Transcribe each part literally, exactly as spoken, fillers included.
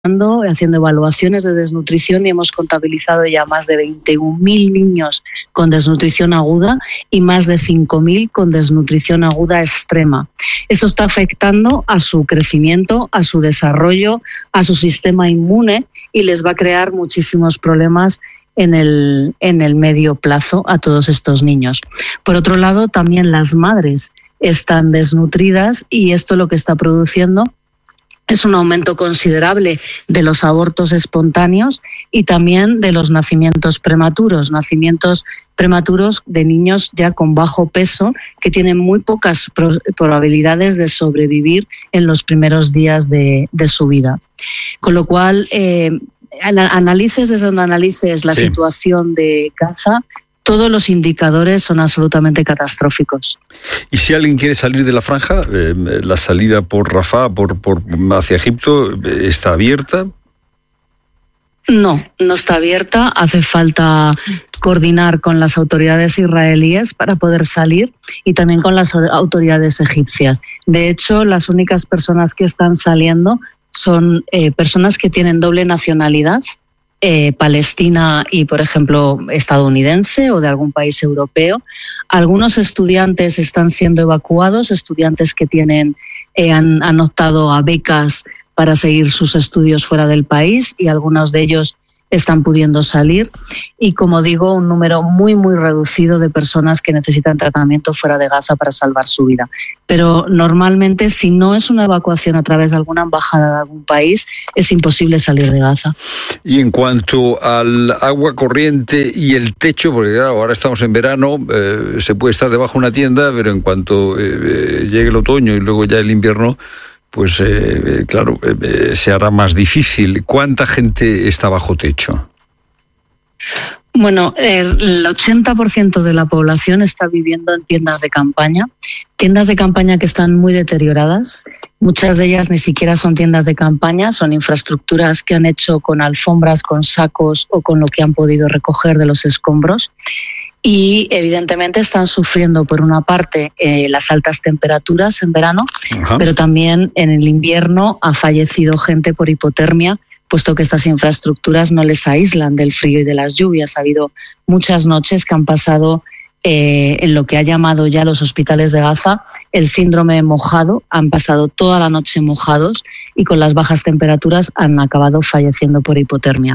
haciendo evaluaciones de desnutrición y hemos contabilizado ya más de veintiún mil niños con desnutrición aguda y más de cinco mil con desnutrición aguda extrema. Esto está afectando a su crecimiento, a su desarrollo, a su sistema inmune y les va a crear muchísimos problemas en el, en el medio plazo a todos estos niños. Por otro lado, también las madres están desnutridas y esto lo que está produciendo es un aumento considerable de los abortos espontáneos y también de los nacimientos prematuros, nacimientos prematuros de niños ya con bajo peso que tienen muy pocas pro- probabilidades de sobrevivir en los primeros días de, de su vida. Con lo cual, eh, analices desde donde analices la sí. situación de Gaza, todos los indicadores son absolutamente catastróficos. Y si alguien quiere salir de la franja, eh, la salida por Rafah, por, por hacia Egipto, ¿está abierta? No, no está abierta. Hace falta coordinar con las autoridades israelíes para poder salir y también con las autoridades egipcias. De hecho, las únicas personas que están saliendo son eh, personas que tienen doble nacionalidad, Eh, palestina y, por ejemplo, estadounidense o de algún país europeo. Algunos estudiantes están siendo evacuados, estudiantes que tienen eh, han, han optado a becas para seguir sus estudios fuera del país y algunos de ellos están pudiendo salir. Y, como digo, un número muy, muy reducido de personas que necesitan tratamiento fuera de Gaza para salvar su vida. Pero normalmente, si no es una evacuación a través de alguna embajada de algún país, es imposible salir de Gaza. Y en cuanto al agua corriente y el techo, porque claro, ahora estamos en verano, eh, se puede estar debajo de una tienda, pero en cuanto eh, llegue el otoño y luego ya el invierno, pues eh, claro, eh, se hará más difícil. ¿Cuánta gente está bajo techo? Bueno, el ochenta por ciento de la población está viviendo en tiendas de campaña, tiendas de campaña que están muy deterioradas. Muchas de ellas ni siquiera son tiendas de campaña, son infraestructuras que han hecho con alfombras, con sacos o con lo que han podido recoger de los escombros. Y evidentemente están sufriendo por una parte eh, las altas temperaturas en verano, Ajá. pero también en el invierno ha fallecido gente por hipotermia, puesto que estas infraestructuras no les aíslan del frío y de las lluvias. Ha habido muchas noches que han pasado eh, en lo que ha llamado ya los hospitales de Gaza el síndrome mojado, han pasado toda la noche mojados y con las bajas temperaturas han acabado falleciendo por hipotermia.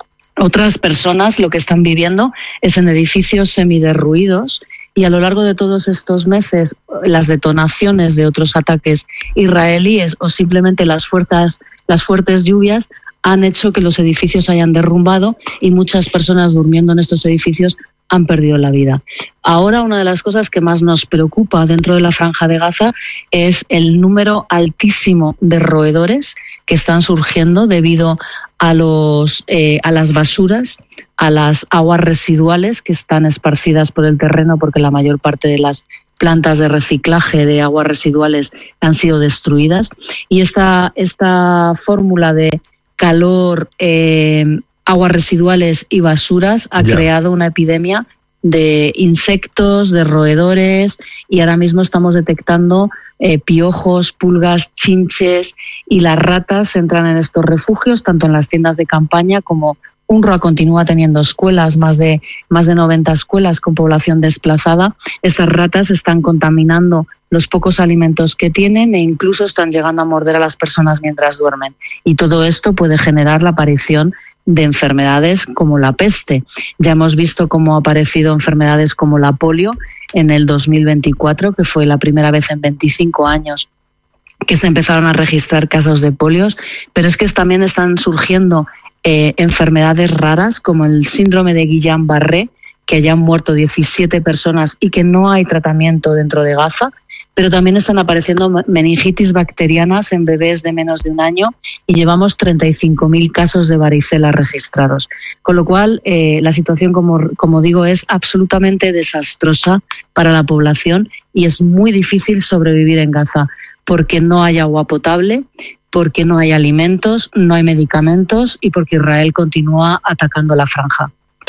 Otras personas lo que están viviendo es en edificios semiderruidos y a lo largo de todos estos meses las detonaciones de otros ataques israelíes o simplemente las fuertes, las fuertes lluvias han hecho que los edificios hayan derrumbado y muchas personas durmiendo en estos edificios han perdido la vida. Ahora una de las cosas que más nos preocupa dentro de la Franja de Gaza es el número altísimo de roedores que están surgiendo debido a, los, eh, a las basuras, a las aguas residuales que están esparcidas por el terreno porque la mayor parte de las plantas de reciclaje de aguas residuales han sido destruidas. Y esta, esta fórmula de calor, eh, aguas residuales y basuras ha ya. creado una epidemia de insectos, de roedores y ahora mismo estamos detectando eh, piojos, pulgas, chinches y las ratas entran en estos refugios, tanto en las tiendas de campaña como UNRWA continúa teniendo escuelas, más de, más de noventa escuelas con población desplazada. Estas ratas están contaminando los pocos alimentos que tienen e incluso están llegando a morder a las personas mientras duermen. Y todo esto puede generar la aparición de enfermedades como la peste. Ya hemos visto cómo ha aparecido enfermedades como la polio en el dos mil veinticuatro, que fue la primera vez en veinticinco años que se empezaron a registrar casos de polios, pero es que también están surgiendo eh, enfermedades raras como el síndrome de Guillain-Barré, que hayan muerto diecisiete personas y que no hay tratamiento dentro de Gaza, pero también están apareciendo meningitis bacterianas en bebés de menos de un año y llevamos treinta y cinco mil casos de varicela registrados. Con lo cual, eh, la situación, como, como digo, es absolutamente desastrosa para la población y es muy difícil sobrevivir en Gaza porque no hay agua potable, porque no hay alimentos, no hay medicamentos y porque Israel continúa atacando la franja.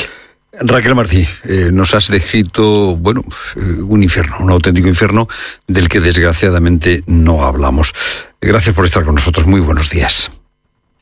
Raquel Martí, eh, nos has descrito, bueno, eh, un infierno, un auténtico infierno del que desgraciadamente no hablamos. Gracias por estar con nosotros. Muy buenos días.